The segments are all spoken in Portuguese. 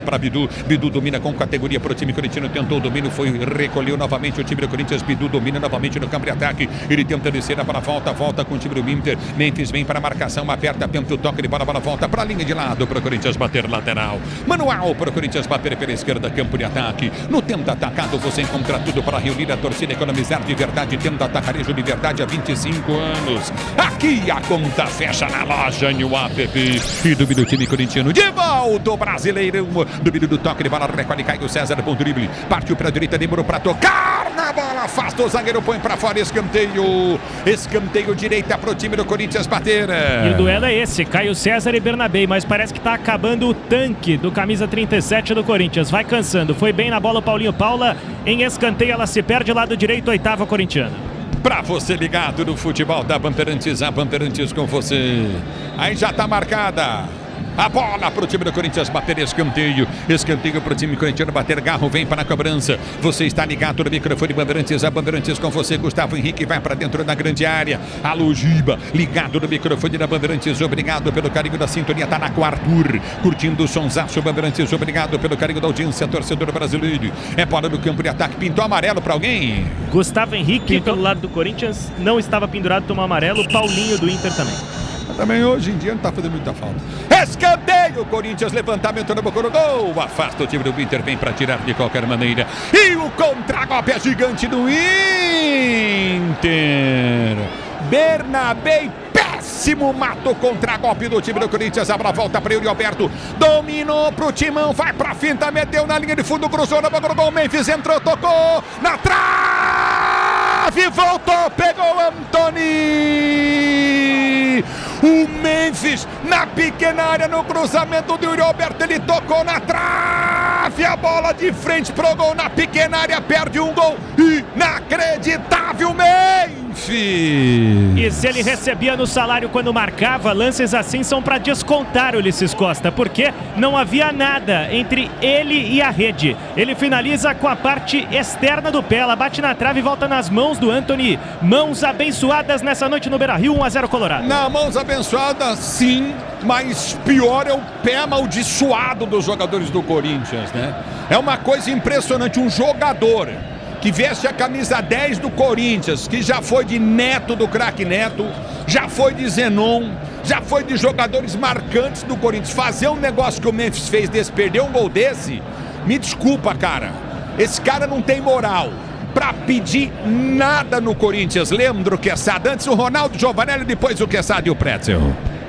Para Bidu, Bidu domina com categoria para o time corintiano, tentou o domínio, recolheu novamente o time do Corinthians. Bidu domina novamente no campo de ataque, ele tenta descer a bola, volta com o time do Inter. Memphis vem para a marcação, aperta, tenta o toque de bola, volta para a linha de lado para o Corinthians bater lateral. Manual para o Corinthians bater pela esquerda, campo de ataque. No tenta atacado você encontra tudo para reunir a torcida, economizar de verdade, tenta atacarejo de verdade há 25 anos. Aqui a conta fecha na loja no app. E domina o time corintiano, de volta o Brasileirão. Domínio do toque de bola, recolhe Caio César com o drible, partiu para a direita, demorou para tocar na bola, afasta o zagueiro, põe para fora, escanteio direita para o time do Corinthians bater. E o duelo é esse, Caio César e Bernabé, mas parece que está acabando o tanque do camisa 37 do Corinthians, vai cansando, foi bem na bola o Paulinho Paula, em escanteio ela se perde, lado direito, oitava corintiana. Para você ligado no futebol da Bandeirantes, a Bandeirantes com você, aí já está marcada. A bola para o time do Corinthians bater escanteio para o time corintiano bater, Garro vem para a cobrança. Você está ligado no microfone Bandeirantes, a Bandeirantes com você, Gustavo Henrique vai para dentro da grande área. Alô Giba, ligado no microfone da Bandeirantes, obrigado pelo carinho da sintonia, tá na com Arthur, curtindo o sonsaço Bandeirantes, obrigado pelo carinho da audiência, torcedor brasileiro. É bola no campo de ataque, pintou amarelo para alguém. Gustavo Henrique pelo lado do Corinthians não estava pendurado, tomou amarelo, Paulinho do Inter também. Também hoje em dia não está fazendo muita falta. Escanteio, Corinthians, levantamento no boca do gol. Afasta o time do Inter, vem para tirar de qualquer maneira. E o contragolpe é gigante do Inter. Bernabé, péssimo, mata o contragolpe do time do Corinthians. A bola volta para Yuri Alberto. Dominou para o Timão, vai para a finta, meteu na linha de fundo, cruzou na boca do gol. Memphis entrou, tocou na trave, voltou, pegou Antony. O Memphis na pequena área, no cruzamento do Yuri Alberto, ele tocou na trave, a bola de frente pro gol na pequena área, perde um gol inacreditável, Memphis. E se ele recebia no salário quando marcava, lances assim são para descontar o Ulisses Costa, porque não havia nada entre ele e a rede. Ele finaliza com a parte externa do pé, ela bate na trave e volta nas mãos do Antony. Mãos abençoadas nessa noite no Beira-Rio, 1-0 Colorado. Não, mãos abençoadas sim, mas pior é o pé amaldiçoado dos jogadores do Corinthians, né? É uma coisa impressionante, um jogador que veste a camisa 10 do Corinthians, que já foi de Neto, do craque Neto, já foi de Zenon, já foi de jogadores marcantes do Corinthians, fazer um negócio que o Memphis fez desse, perder um gol desse, me desculpa, cara, esse cara não tem moral pra pedir nada no Corinthians. Leandro Quesada, antes o Ronaldo Giovanelli, depois o Quesada e o Pretzel.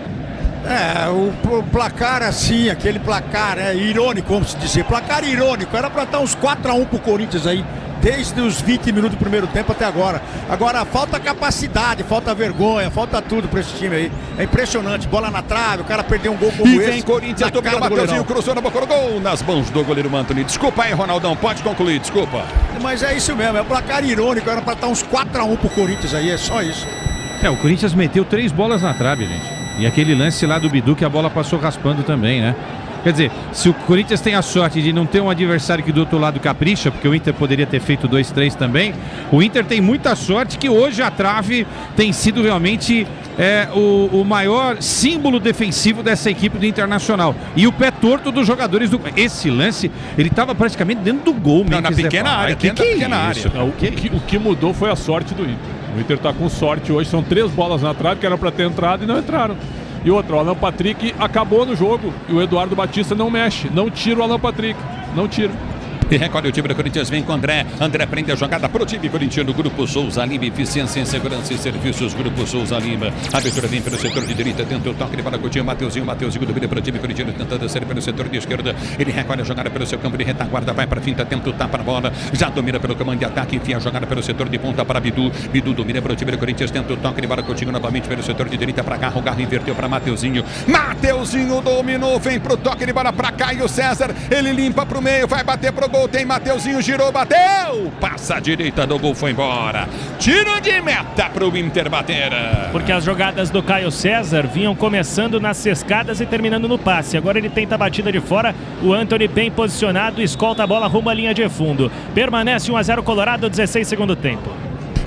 O placar assim, aquele placar irônico, vamos dizer, placar irônico, era pra estar uns 4-1 pro Corinthians aí, desde os 20 minutos do primeiro tempo até agora. Agora falta capacidade, falta vergonha, falta tudo pra esse time aí. É impressionante, bola na trave, o cara perdeu um gol como esse. E vem Corinthians, dominou o Mateuzinho, cruzou na boca do gol, nas mãos do goleiro Antony. Desculpa aí, Ronaldão, pode concluir, desculpa. Mas é isso mesmo, é um placar irônico, era pra estar uns 4-1 pro Corinthians aí, é só isso. O Corinthians meteu 3 bolas na trave, gente. E aquele lance lá do Bidu que a bola passou raspando também, né? Quer dizer, se o Corinthians tem a sorte de não ter um adversário que do outro lado capricha, porque o Inter poderia ter feito 2-3 também, o Inter tem muita sorte que hoje a trave tem sido realmente o maior símbolo defensivo dessa equipe do Internacional. E o pé torto dos jogadores do... Esse lance, ele estava praticamente dentro do gol. Não, na pequena área, dentro da pequena área. O que mudou foi a sorte do Inter. O Inter está com sorte hoje, são 3 bolas na trave que era para ter entrado e não entraram. E outra, o Alan Patrick acabou no jogo e o Eduardo Batista não mexe, não tira o Alan Patrick, não tira. E recolhe o time do Corinthians, vem com André. André prende a jogada pro time corintiano. Grupo Souza Lima, eficiência em segurança e serviços. Grupo Souza Lima. A abertura vem pelo setor de direita, tenta o toque de bola com o time. Mateuzinho domina para o time corintiano, tentando descer pelo setor de esquerda. Ele recolhe a jogada pelo seu campo de retaguarda, vai para a finta, tenta o tapa na bola. Já domina pelo comando de ataque, enfia a jogada pelo setor de ponta para Bidu. Bidu domina para o time do Corinthians, tenta o toque de bola com o time novamente pelo setor de direita para Garro. Garro inverteu para Mateuzinho. Mateuzinho dominou, vem pro toque de bola para Caio César. Ele limpa pro meio, vai bater pro gol. Tem Mateuzinho, girou, bateu, passa a direita do gol, foi embora. Tiro de meta pro Inter bater. Porque as jogadas do Caio César vinham começando nas cescadas e terminando no passe. Agora ele tenta a batida de fora, o Antony bem posicionado, escolta a bola rumo à linha de fundo. Permanece 1-0 Colorado, 16 segundo tempo.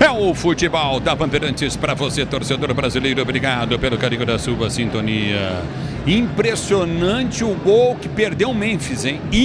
É o futebol da Bandeirantes para você, torcedor brasileiro. Obrigado pelo carinho da sua sintonia. Impressionante o gol que perdeu o Memphis, hein?